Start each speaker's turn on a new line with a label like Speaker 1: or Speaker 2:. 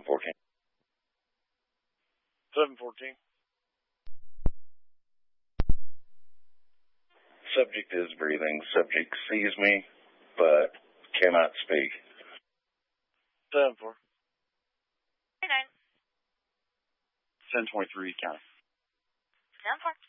Speaker 1: 714.
Speaker 2: 714.
Speaker 1: Subject is breathing. Subject sees me, but cannot speak.
Speaker 2: 7-4.
Speaker 3: 39.
Speaker 2: 1023, county.
Speaker 3: 10-4.